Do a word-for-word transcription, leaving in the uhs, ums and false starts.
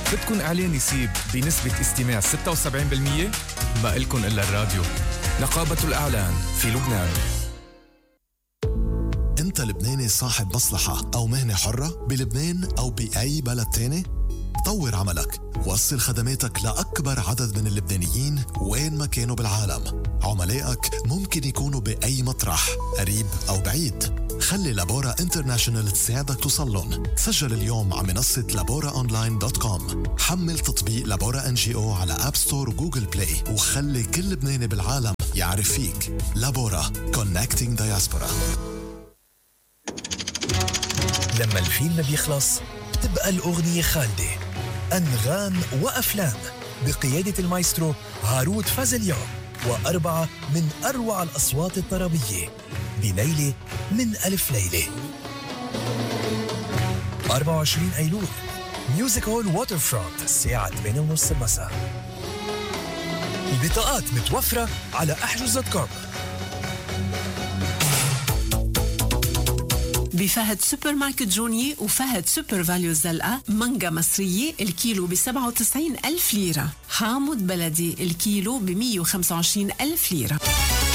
بدكن إعلان يسيب بنسبة استماع ستة وسبعين بالمية؟ ما إلكن إلا الراديو. نقابة الإعلان في لبنان. أنت لبناني صاحب مصلحة أو مهنة حرة بلبنان أو بأي بلد تاني؟ طور عملك، وصل خدماتك لأكبر عدد من اللبنانيين وين ما كانوا بالعالم. عملائك ممكن يكونوا بأي مطرح قريب أو بعيد. خلي لابورا انترناشونال تساعدك توصلن. سجل اليوم على منصة لابورا أونلاين دوت كوم. حمل تطبيق لابورا إن جي أو على أب ستور وجوجل بلاي، وخلي كل لبناني بالعالم يعرف فيك. لابورا Connecting Diaspora. لما الفيلم بيخلص تبقى الأغنية خالدة. أنغام وأفلام بقيادة المايسترو هارود فازليان، وأربعة من أروع الأصوات الطربية بليلة من ألف ليلة. أربعة وعشرين أيلول ميوزك هول ووتر فرونت الساعة ثمانية ونص المساء. البطاقات متوفرة على احجز دوت كوم. بفهد سوبر ماركت جوني وفهد سوبر فاليو الزلقة مانجا مصرية الكيلو بسبعة وتسعين ألف ليرة. حامض بلدي الكيلو بمية وخمسة وعشرين ألف ليرة.